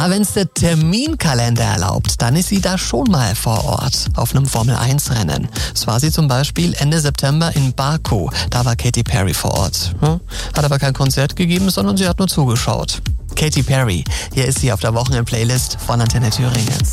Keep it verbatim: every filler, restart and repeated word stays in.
Ja, wenn es der Terminkalender erlaubt, dann ist sie da schon mal vor Ort auf einem Formel eins Rennen. Das war sie zum Beispiel Ende September in Baku. Da war Katy Perry vor Ort. Hm? Hat aber kein Konzert gegeben, sondern sie hat nur zugeschaut. Katy Perry, hier ist sie auf der Wochenend-Playlist von Antenne Thüringen.